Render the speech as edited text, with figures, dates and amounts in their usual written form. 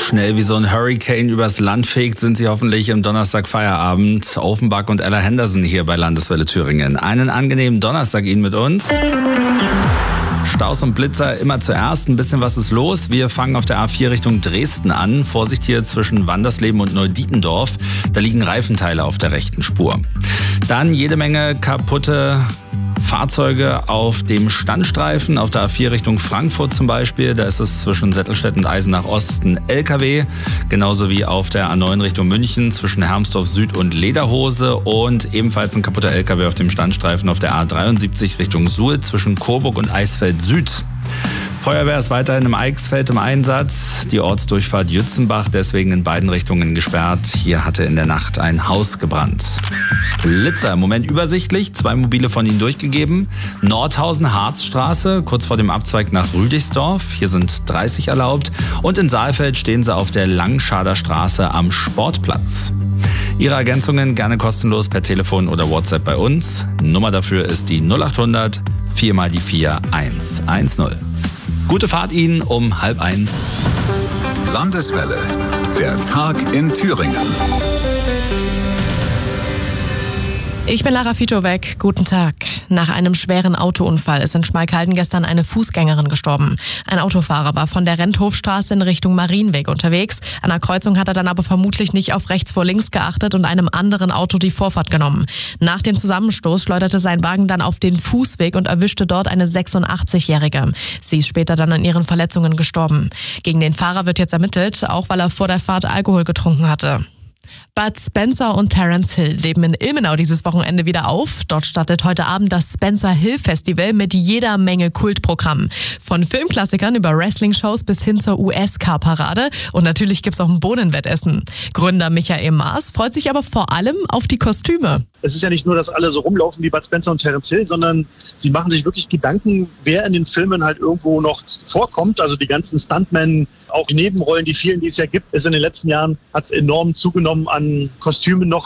Schnell wie so ein Hurricane übers Land fegt, sind sie hoffentlich im Donnerstag-Feierabend. Offenbach und Ella Henderson hier bei Landeswelle Thüringen. Einen angenehmen Donnerstag Ihnen mit uns. Staus und Blitzer immer zuerst. Ein bisschen was ist los. Wir fangen auf der A4 Richtung Dresden an. Vorsicht hier zwischen Wandersleben und Neudietendorf. Da liegen Reifenteile auf der rechten Spur. Dann jede Menge kaputte Fahrzeuge auf dem Standstreifen, auf der A4 Richtung Frankfurt zum Beispiel. Da ist es zwischen Settelstedt und Eisenach Ost ein LKW. Genauso wie auf der A9 Richtung München zwischen Hermsdorf Süd und Lederhose. Und ebenfalls ein kaputter LKW auf dem Standstreifen auf der A73 Richtung Suhl zwischen Coburg und Eisfeld Süd. Feuerwehr ist weiterhin im Eichsfeld im Einsatz. Die Ortsdurchfahrt Jützenbach deswegen in beiden Richtungen gesperrt. Hier hatte in der Nacht ein Haus gebrannt. Blitzer, im Moment übersichtlich. 2 Mobile von Ihnen durchgegeben. Nordhausen, Harzstraße, kurz vor dem Abzweig nach Rüdigsdorf. Hier sind 30 erlaubt. Und in Saalfeld stehen Sie auf der Langschader Straße am Sportplatz. Ihre Ergänzungen gerne kostenlos per Telefon oder WhatsApp bei uns. Nummer dafür ist die 0800 4 mal die 4 110. Gute Fahrt Ihnen um 12:30. Landeswelle, der Tag in Thüringen. Ich bin Lara Fitowek. Guten Tag. Nach einem schweren Autounfall ist in Schmalkalden gestern eine Fußgängerin gestorben. Ein Autofahrer war von der Renthofstraße in Richtung Marienweg unterwegs. An der Kreuzung hat er dann aber vermutlich nicht auf rechts vor links geachtet und einem anderen Auto die Vorfahrt genommen. Nach dem Zusammenstoß schleuderte sein Wagen dann auf den Fußweg und erwischte dort eine 86-Jährige. Sie ist später dann an ihren Verletzungen gestorben. Gegen den Fahrer wird jetzt ermittelt, auch weil er vor der Fahrt Alkohol getrunken hatte. Bud Spencer und Terence Hill leben in Ilmenau dieses Wochenende wieder auf. Dort startet heute Abend das Spencer Hill Festival mit jeder Menge Kultprogramm. Von Filmklassikern über Wrestling-Shows bis hin zur US-Car-Parade. Und natürlich gibt's auch ein Bohnenwettessen. Gründer Michael Maas freut sich aber vor allem auf die Kostüme. Es ist ja nicht nur, dass alle so rumlaufen wie Bud Spencer und Terence Hill, sondern sie machen sich wirklich Gedanken, wer in den Filmen halt irgendwo noch vorkommt. Also die ganzen Stuntmen, auch die Nebenrollen, die vielen, die es ja gibt, ist in den letzten Jahren, hat es enorm zugenommen an Kostümen noch.